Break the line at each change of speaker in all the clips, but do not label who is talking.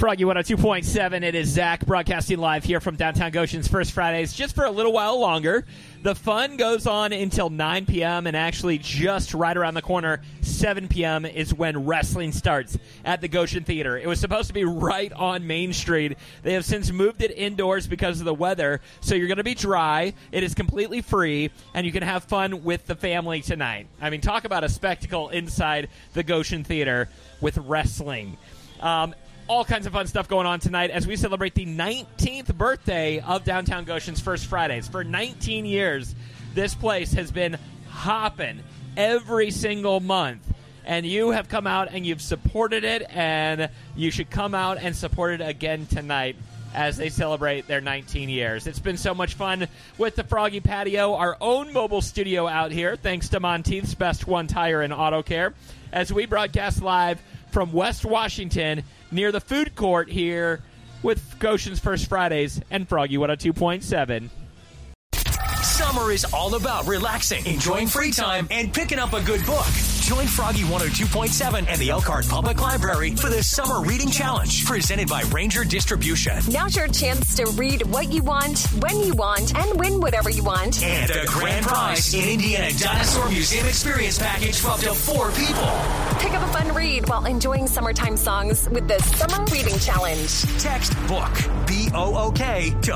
Froggy 102.7. It is Zach broadcasting live here from downtown Goshen's First Fridays just for a little while longer. The fun goes on until 9 p.m. and actually just right around the corner, 7 p.m. is when wrestling starts at the Goshen Theater. It was supposed to be right on Main Street. They have since moved it indoors because of the weather, so you're going to be dry. It is completely free, and you can have fun with the family tonight. I mean, talk about a spectacle inside the Goshen Theater with wrestling. All kinds of fun stuff going on tonight as we celebrate the 19th birthday of Downtown Goshen's First Fridays. For 19 years, this place has been hopping every single month. And you have come out and you've supported it, and you should come out and support it again tonight as they celebrate their 19 years. It's been so much fun with the Froggy Patio, our own mobile studio out here, thanks to Monteith's Best One Tire and Auto Care, as we broadcast live from West Washington near the food court here with Goshen's First Fridays and Froggy 102.7.
Summer is all about relaxing, enjoying free time, and picking up a good book. Join Froggy 102.7 and the Elkhart Public Library for the Summer Reading Challenge, presented by Ranger Distribution.
Now's your chance to read what you want, when you want, and win whatever you want.
And a grand prize, an Indiana Dinosaur Museum experience package for up to 4 people.
Pick up a fun read while enjoying summertime songs with the Summer Reading Challenge.
Text BOOK, B-O-O-K, to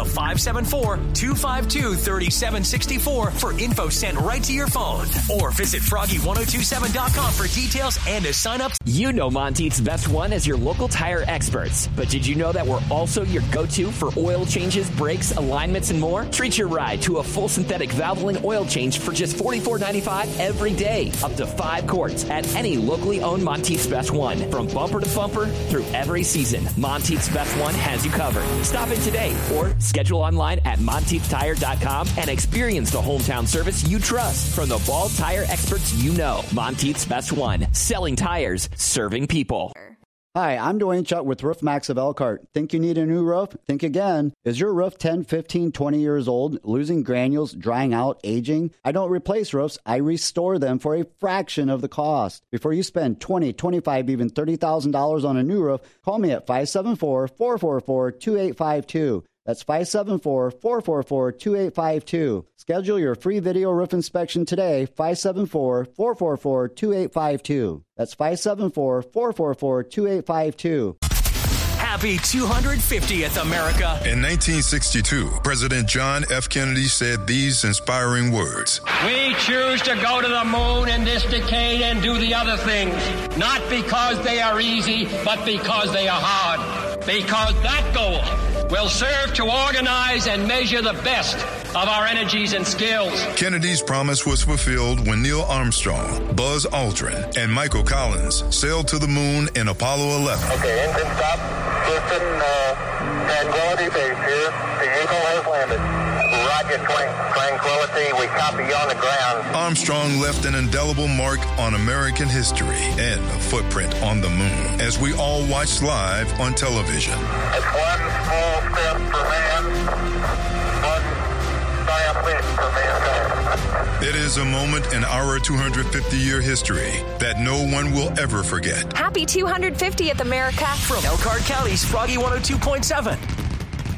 574-252-3764 for info sent right to your phone. Or visit Froggy1027.com for details and to sign up.
You know Monteith's Best One as your local tire experts. But did you know that we're also your go-to for oil changes, brakes, alignments, and more? Treat your ride to a full synthetic Valvoline oil change for just $44.95 every day. Up to 5 quarts at any locally owned Monteith's Best One. From bumper to bumper through every season, Monteith's Best One has you covered. Stop in today or schedule online at MonteithTire.com and experience the hometown service you trust from the Ball tire experts you know. Monteith's Best One. Selling tires, serving people.
Hi, I'm Dwayne Chuck with Roof Max of Elkhart. Think you need a new roof? Think again. Is your roof 10, 15, 20 years old, losing granules, drying out, aging? I don't replace roofs. I restore them for a fraction of the cost. Before you spend $20, $25, even $30,000 on a new roof, call me at 574-444-2852. That's 574-444-2852. Schedule your free video roof inspection today, 574-444-2852. That's 574-444-2852.
Happy 250th, America.
In 1962, President John F. Kennedy said these inspiring words.
We choose to go to the moon in this decade and do the other things, not because they are easy, but because they are hard. Because that goal will serve to organize and measure the best of our energies and skills.
Kennedy's promise was fulfilled when Neil Armstrong, Buzz Aldrin, and Michael Collins sailed to the moon in Apollo 11.
Okay, engine stop. Houston, Tranquility Base here. The Eagle has landed. Roger, Tranquility. We copy you on the ground.
Armstrong left an indelible mark on American history and a footprint on the moon as we all watched live on television.
It's one small step for man, one giant leap for mankind.
It is a moment in our 250-year history that no one will ever forget.
Happy 250th, America.
From Elkhart County's Froggy 102.7.